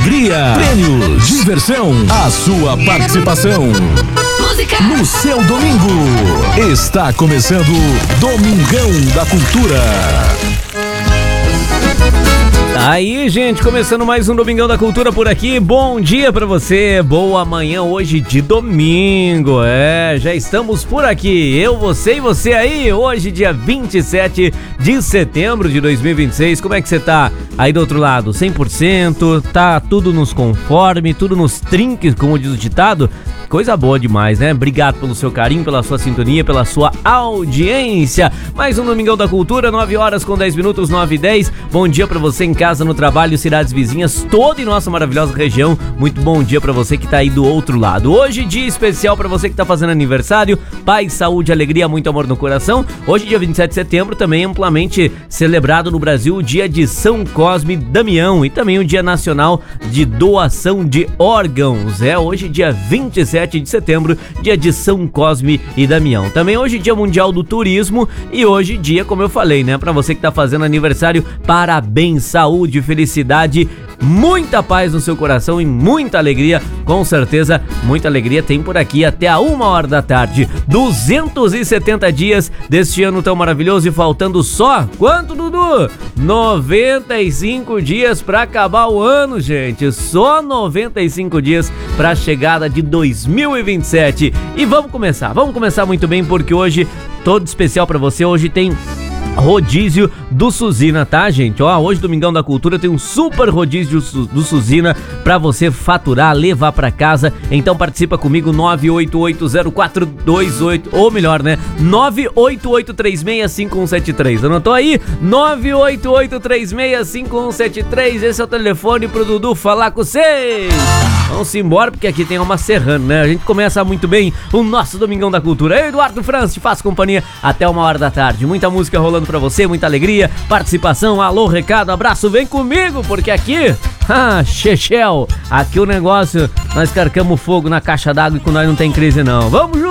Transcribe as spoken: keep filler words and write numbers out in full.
alegria, prêmios, diversão, a sua participação. Música no seu domingo. Está começando Domingão da Cultura. Aí, gente, começando mais um Domingão da Cultura por aqui. Bom dia pra você, boa manhã hoje de domingo. É, já estamos por aqui, eu, você e você aí. Hoje, dia vinte e sete de setembro de dois mil e vinte e seis. Como é que você tá aí do outro lado? cem por cento? Tá tudo nos conforme, tudo nos trinques, como diz o ditado? Coisa boa demais, né? Obrigado pelo seu carinho, pela sua sintonia, pela sua audiência. Mais um Domingão da Cultura, nove horas com dez minutos, nove e dez. Bom dia pra você em casa, no trabalho, cidades vizinhas, toda em nossa maravilhosa região. Muito bom dia pra você que tá aí do outro lado. Hoje, dia especial pra você que tá fazendo aniversário. Paz, saúde, alegria, muito amor no coração. Hoje, dia vinte e sete de setembro, também amplamente celebrado no Brasil o dia de São Cosme e Damião e também o Dia Nacional de Doação de Órgãos. É hoje, dia vinte e sete de setembro, dia de São Cosme e Damião. Também hoje, dia mundial do turismo e hoje, dia, como eu falei, né, pra você que tá fazendo aniversário, parabéns, saúde, felicidade, muita paz no seu coração e muita alegria, com certeza, muita alegria tem por aqui até a uma hora da tarde. duzentos e setenta dias deste ano tão maravilhoso e faltando só, quanto, Dudu? noventa e cinco dias pra acabar o ano, gente. Só noventa e cinco dias pra chegada de dois mil e vinte e sete. E vamos começar, vamos começar muito bem, porque hoje, todo especial pra você, hoje tem rodízio do Suzina, tá, gente? Ó, hoje, Domingão da Cultura, tem um super rodízio do Suzina pra você faturar, levar pra casa. Então participa comigo, nove oito oito zero quatro dois oito, ou melhor, né, nove oito oito três seis cinco um sete três. Anotou aí? nove oito oito três seis cinco um sete três. Esse é o telefone pro Dudu falar com vocês. Vamos embora, porque aqui tem uma serrana, né? A gente começa muito bem o nosso Domingão da Cultura. Eu, Eduardo Franz, te faço companhia até uma hora da tarde. Muita música rolando pra você, muita alegria, participação, alô, recado, abraço, vem comigo, porque aqui, ah, Chechel, aqui o negócio, nós carcamos fogo na caixa d'água e com nós não tem crise não. Vamos